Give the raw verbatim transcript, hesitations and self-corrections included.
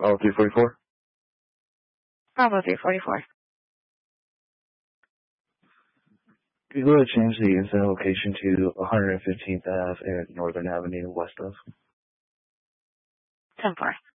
Oh, three forty-four? Bravo three forty-four. Could you go ahead and change the incident location to one fifteenth Avenue and Northern Avenue west of? ten four.